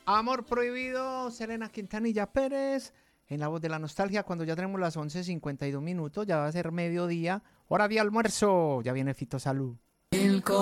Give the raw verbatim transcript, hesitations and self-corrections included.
Amor Prohibido, Selena Quintanilla Pérez, en la voz de la nostalgia, cuando ya tenemos las once cincuenta y dos minutos, ya va a ser mediodía, hora de almuerzo, ya viene Fito Salud.